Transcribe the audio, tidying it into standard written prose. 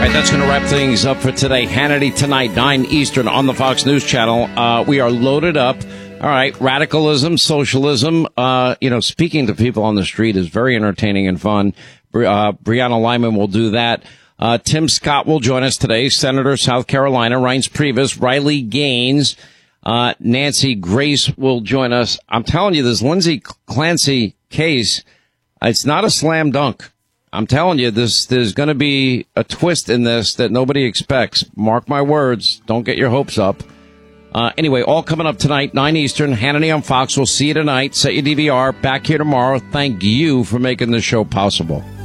right, that's going to wrap things up for today. Hannity tonight, 9 Eastern on the Fox News Channel. We are loaded up. All right, radicalism, socialism, speaking to people on the street is very entertaining and fun. Brianna Lyman will do that. Tim Scott will join us today. Senator, South Carolina, Reince Priebus, Riley Gaines, Nancy Grace will join us. I'm telling you, this Lindsay Clancy case, it's not a slam dunk. I'm telling you, there's going to be a twist in this that nobody expects. Mark my words. Don't get your hopes up. Anyway, all coming up tonight, 9 Eastern, Hannity on Fox. We'll see you tonight. Set your DVR. Back here tomorrow. Thank you for making this show possible.